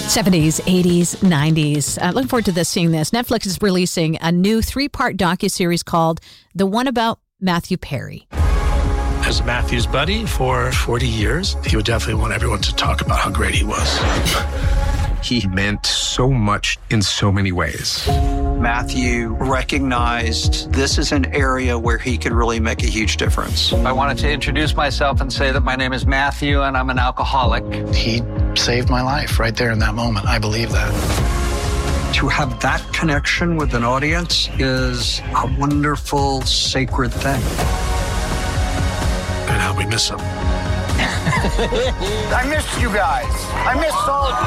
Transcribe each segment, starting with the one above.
70s, 80s, 90s. Looking forward to seeing this. Netflix is releasing a new 3-part docuseries called The One About Matthew Perry. As Matthew's buddy for 40 years, he would definitely want everyone to talk about how great he was. He meant so much in so many ways. Matthew recognized this is an area where he could really make a huge difference. I wanted to introduce myself and say that my name is Matthew and I'm an alcoholic. He saved my life right there in that moment. I believe that. To have that connection with an audience is a wonderful, sacred thing. And how we miss him. I missed you guys. I missed all of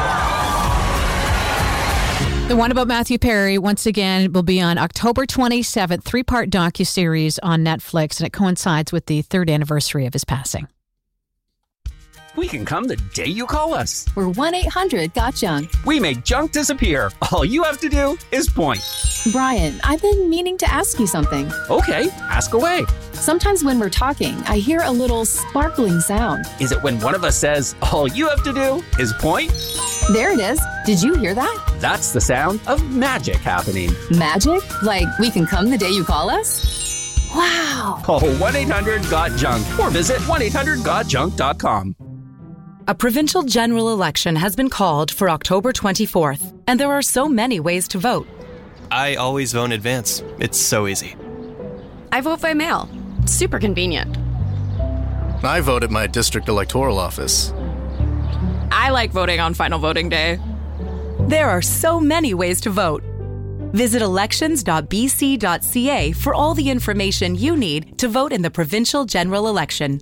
you. The One About Matthew Perry, once again, will be on October 27th, 3-part docuseries on Netflix, and it coincides with the 3rd anniversary of his passing. We can come the day you call us. We're 1-800-GOT-JUNK. We make junk disappear. All you have to do is point. Brian, I've been meaning to ask you something. Okay, ask away. Sometimes when we're talking, I hear a little sparkling sound. Is it when one of us says, all you have to do is point? There it is. Did you hear that? That's the sound of magic happening. Magic? Like we can come the day you call us? Wow. Call 1-800-GOT-JUNK or visit 1-800-GOT-JUNK.com. A provincial general election has been called for October 24th, and there are so many ways to vote. I always vote in advance. It's so easy. I vote by mail. Super convenient. I vote at my district electoral office. I like voting on final voting day. There are so many ways to vote. Visit elections.bc.ca for all the information you need to vote in the provincial general election.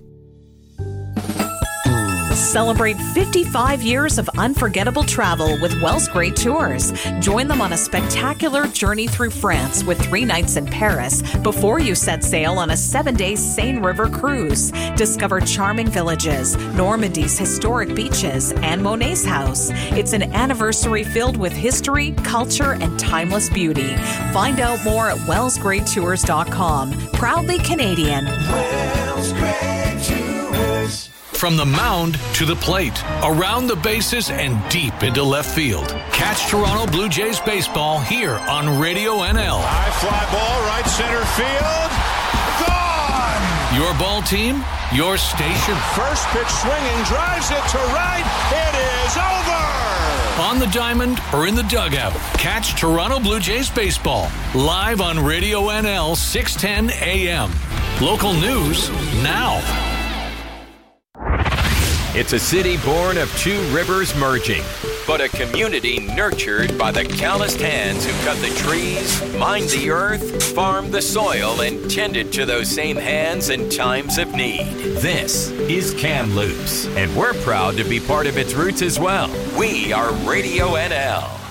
Celebrate 55 years of unforgettable travel with Wells Great Tours. Join them on a spectacular journey through France with 3 nights in Paris before you set sail on a 7-day Seine River cruise. Discover charming villages, Normandy's historic beaches, and Monet's house. It's an anniversary filled with history, culture, and timeless beauty. Find out more at wellsgreattours.com. Proudly Canadian. Wells Great Tours. From the mound to the plate, around the bases and deep into left field. Catch Toronto Blue Jays baseball here on Radio NL. High fly ball, right center field. Gone! Your ball team, your station. First pitch swinging, drives it to right. It is over! On the diamond or in the dugout, catch Toronto Blue Jays baseball live on Radio NL 610 AM. Local news now. It's a city born of 2 rivers merging, but a community nurtured by the calloused hands who cut the trees, mined the earth, farmed the soil, and tended to those same hands in times of need. This is Kamloops, and we're proud to be part of its roots as well. We are Radio NL.